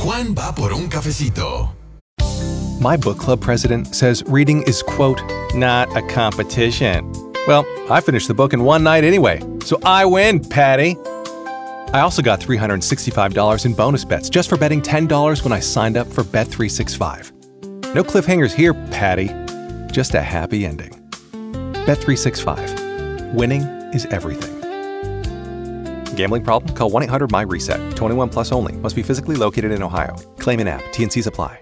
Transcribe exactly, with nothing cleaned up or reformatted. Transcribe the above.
Juan va por un cafecito. My book club president says reading is, quote, not a competition. Well, I finished the book in one night anyway, so I win, Patty. I also got three hundred sixty-five dollars in bonus bets just for betting ten dollars when I signed up for Bet three sixty-five. No cliffhangers here, Patty. Just a happy ending. Bet three sixty-five. Winning is everything. Gambling problem? Call one eight hundred M Y RESET. twenty-one plus only. Must be physically located in Ohio. Claim in app. T and Cs apply.